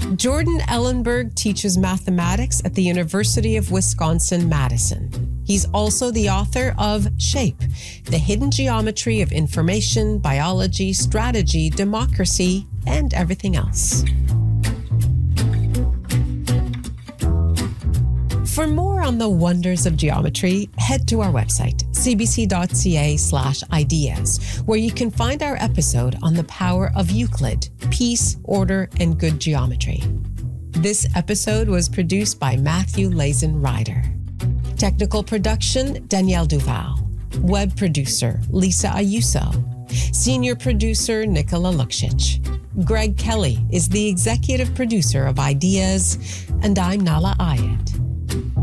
Jordan Ellenberg teaches mathematics at the University of Wisconsin-Madison. He's also the author of Shape, The Hidden Geometry of Information, Biology, Strategy, Democracy, and Everything Else. For more on the wonders of geometry, head to our website, cbc.ca/ideas, where you can find our episode on the power of Euclid, peace, order, and good geometry. This episode was produced by Matthew Lazen Ryder. Technical production, Danielle Duval. Web producer, Lisa Ayuso. Senior producer, Nicola Luksic. Greg Kelly is the executive producer of Ideas, and I'm Nala Ayed.